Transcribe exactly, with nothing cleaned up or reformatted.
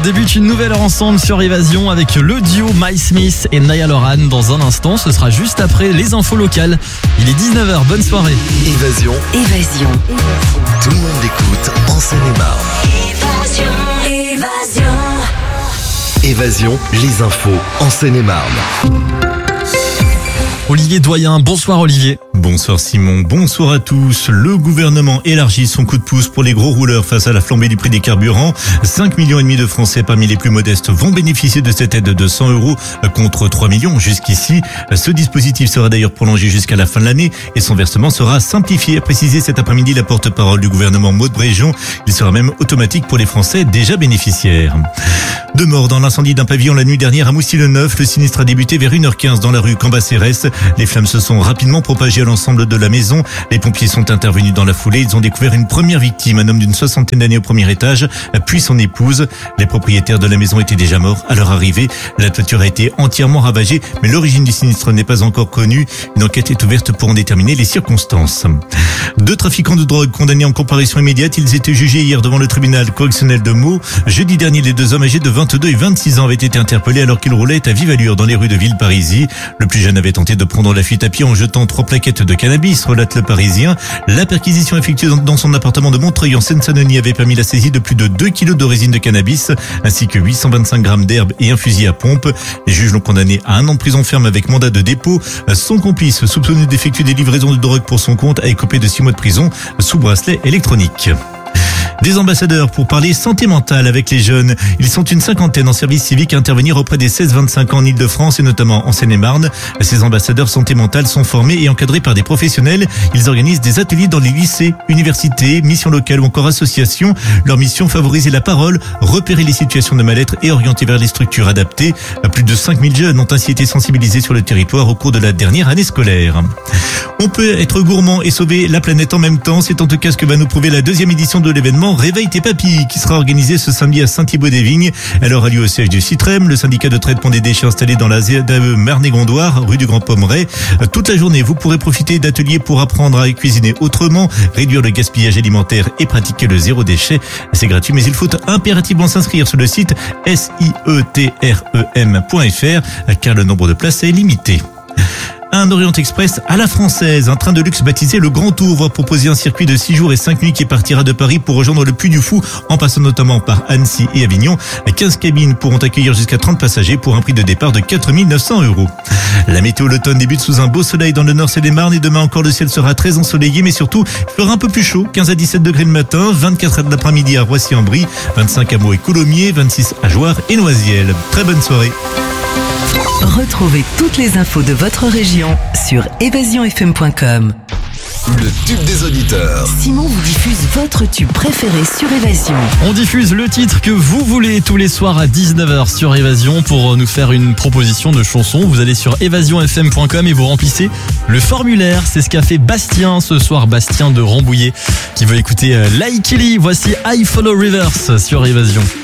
débute une nouvelle heure ensemble sur Évasion avec le duo Mike Smith et Niall Horan. Dans un instant, ce sera juste après les infos locales. Il est dix-neuf heures, bonne soirée. Évasion. Évasion. Tout le monde écoute en Seine-et-Marne. Évasion. Évasion. Évasion, les infos en Seine-et-Marne. Olivier Doyen, bonsoir Olivier. Bonsoir Simon, bonsoir à tous. Le gouvernement élargit son coup de pouce pour les gros rouleurs face à la flambée du prix des carburants. cinq millions et demi de Français parmi les plus modestes vont bénéficier de cette aide de cent euros contre trois millions jusqu'ici. Ce dispositif sera d'ailleurs prolongé jusqu'à la fin de l'année et son versement sera simplifié, a précisé cet après-midi la porte-parole du gouvernement Maud Bréjon. Il sera même automatique pour les Français déjà bénéficiaires. Deux morts dans l'incendie d'un pavillon la nuit dernière à Mousty-le-Neuf. Le sinistre a débuté vers une heure quinze dans la rue Cambacérès. Les flammes se sont rapidement propagées à l'ensemble de la maison. Les pompiers sont intervenus dans la foulée. Ils ont découvert une première victime, un homme d'une soixantaine d'années au premier étage, puis son épouse. Les propriétaires de la maison étaient déjà morts à leur arrivée. La toiture a été entièrement ravagée, mais l'origine du sinistre n'est pas encore connue. Une enquête est ouverte pour en déterminer les circonstances. Deux trafiquants de drogue condamnés en comparution immédiate. Ils étaient jugés hier devant le tribunal correctionnel de Meaux. Jeudi dernier, les deux hommes âgés de vingt-deux et vingt-six ans avaient été interpellés alors qu'ils roulaient à vive allure dans les rues de Villeparisis. Le plus jeune avait tenté de prendre la fuite à pied en jetant trois plaquettes de cannabis, relate le Parisien. La perquisition effectuée dans son appartement de Montreuil en Seine-Saint-Denis avait permis la saisie de plus de deux kilos de résine de cannabis, ainsi que huit cent vingt-cinq grammes d'herbe et un fusil à pompe. Les juges l'ont condamné à un an de prison ferme avec mandat de dépôt. Son complice, soupçonné d'effectuer des livraisons de drogue pour son compte, a écopé de six mois de prison sous bracelet électronique. Des ambassadeurs pour parler santé mentale avec les jeunes. Ils sont une cinquantaine en service civique à intervenir auprès des seize vingt-cinq ans en Ile-de-France et notamment en Seine-et-Marne. Ces ambassadeurs santé mentale sont formés et encadrés par des professionnels. Ils organisent des ateliers dans les lycées, universités, missions locales ou encore associations. Leur mission, favoriser la parole, repérer les situations de mal-être et orienter vers les structures adaptées. Plus de cinq mille jeunes ont ainsi été sensibilisés sur le territoire au cours de la dernière année scolaire. On peut être gourmand et sauver la planète en même temps. C'est en tout cas ce que va nous prouver la deuxième édition de l'événement Réveille tes papilles, qui sera organisé ce samedi à Saint-Thibaud-des-Vignes. Elle aura lieu au siège du Citrem, le syndicat de traitement des déchets installé dans la Z A E Marne-et-Gondoire, rue du Grand Pommeret. Toute la journée, vous pourrez profiter d'ateliers pour apprendre à cuisiner autrement, réduire le gaspillage alimentaire et pratiquer le zéro déchet. C'est gratuit, mais il faut impérativement s'inscrire sur le site sietrem point fr, car le nombre de places est limité. Un Orient Express à la française, un train de luxe baptisé le Grand Tour va proposer un circuit de six jours et cinq nuits qui partira de Paris pour rejoindre le Puy du Fou en passant notamment par Annecy et Avignon. quinze cabines pourront accueillir jusqu'à trente passagers pour un prix de départ de quatre mille neuf cents euros. La météo, l'automne débute sous un beau soleil dans le nord Seine-et-Marne et demain encore le ciel sera très ensoleillé, mais surtout il fera un peu plus chaud, quinze à dix-sept degrés le matin, vingt-quatre de l'après-midi à Roissy-en-Brie, vingt-cinq à Meaux et Coulommiers, vingt-six à Jouarre et Noisiel. Très bonne soirée. Retrouvez toutes les infos de votre région sur évasion f m point com. Le tube des auditeurs. Simon vous diffuse votre tube préféré sur Évasion. On diffuse le titre que vous voulez tous les soirs à dix-neuf heures sur Évasion. Pour nous faire une proposition de chanson, vous allez sur évasion f m point com et vous remplissez le formulaire. C'est ce qu'a fait Bastien ce soir, Bastien de Rambouillet, qui veut écouter Like Kelly. Voici I Follow Rivers sur Évasion.